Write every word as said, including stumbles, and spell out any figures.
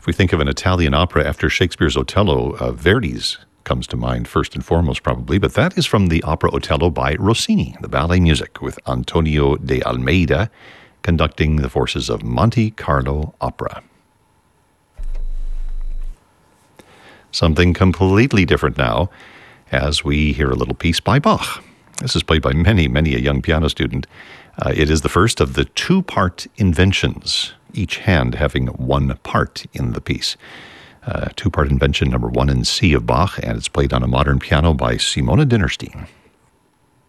If we think of an Italian opera after Shakespeare's Otello, uh, Verdi's comes to mind first and foremost probably, but that is from the opera Otello by Rossini, the ballet music, with Antonio de Almeida conducting the forces of Monte Carlo Opera. Something completely different now as we hear a little piece by Bach. This is played by many, many a young piano student. Uh, it is the first of the two-part inventions, each hand having one part in the piece. Uh, two-part invention number one in C of Bach, and it's played on a modern piano by Simona Dinnerstein.